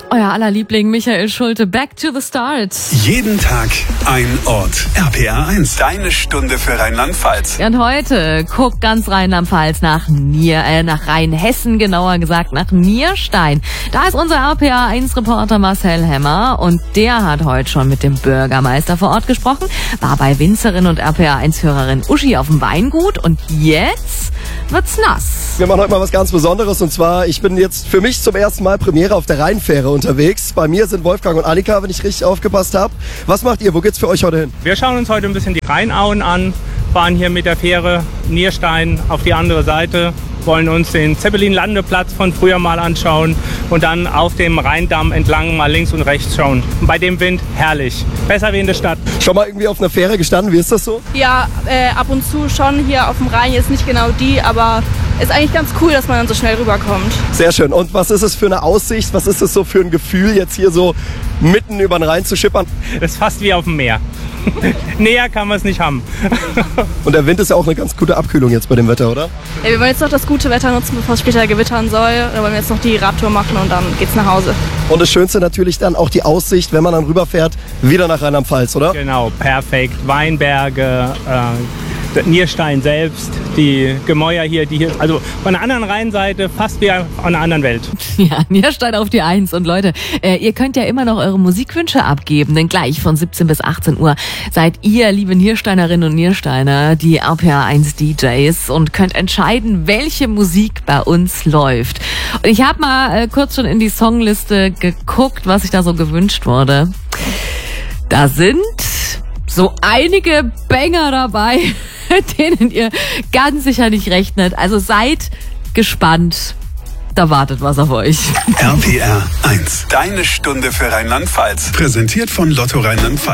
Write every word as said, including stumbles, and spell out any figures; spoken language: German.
Euer aller Liebling Michael Schulte, back to the start. Jeden Tag ein Ort. R P R eins, deine Stunde für Rheinland-Pfalz. Und heute guckt ganz Rheinland-Pfalz nach Nier, äh, nach Rheinhessen, genauer gesagt nach Nierstein. Da ist unser R P R eins Reporter Marcel Hemmer und der hat heute schon mit dem Bürgermeister vor Ort gesprochen, war bei Winzerin und R P R eins Hörerin Uschi auf dem Weingut und jetzt wird's nass. Wir machen heute mal was ganz Besonderes und zwar, ich bin jetzt für mich zum ersten Mal Premiere auf der Rheinfähre unterwegs. Bei mir sind Wolfgang und Annika, wenn ich richtig aufgepasst habe. Was macht ihr? Wo geht's für euch heute hin? Wir schauen uns heute ein bisschen die Rheinauen an, fahren hier mit der Fähre Nierstein auf die andere Seite, wollen uns den Zeppelin-Landeplatz von früher mal anschauen und dann auf dem Rheindamm entlang mal links und rechts schauen. Bei dem Wind herrlich. Besser wie in der Stadt. Schon mal irgendwie auf einer Fähre gestanden? Wie ist das so? Ja, äh, ab und zu schon hier auf dem Rhein. Jetzt nicht genau die, aber ist eigentlich ganz cool, dass man dann so schnell rüberkommt. Sehr schön. Und was ist es für eine Aussicht? Was ist es so für ein Gefühl, jetzt hier so mitten über den Rhein zu schippern? Das ist fast wie auf dem Meer. Näher kann man es nicht haben. Und der Wind ist ja auch eine ganz gute Abkühlung jetzt bei dem Wetter, oder? Ja, wir wollen jetzt noch das gute Wetter nutzen, bevor es später gewittern soll. Da wollen wir jetzt noch die Radtour machen und dann geht's nach Hause. Und das Schönste natürlich dann auch die Aussicht, wenn man dann rüberfährt, wieder nach Rheinland-Pfalz, oder? Genau, perfekt. Weinberge, äh, Nierstein selbst, die Gemäuer hier, die hier, also von der anderen Rheinseite fast wie auf einer anderen Welt. Ja, Nierstein auf die Eins. Und Leute, äh, ihr könnt ja immer noch eure Musikwünsche abgeben, denn gleich von siebzehn bis achtzehn Uhr seid ihr, liebe Niersteinerinnen und Niersteiner, die R P R eins D Js und könnt entscheiden, welche Musik bei uns läuft. Und ich habe mal äh, kurz schon in die Songliste geguckt, was sich da so gewünscht wurde. Da sind so einige Banger dabei, mit denen ihr ganz sicher nicht rechnet. Also seid gespannt. Da wartet was auf euch. R P R eins, deine Stunde für Rheinland-Pfalz. Präsentiert von Lotto Rheinland-Pfalz.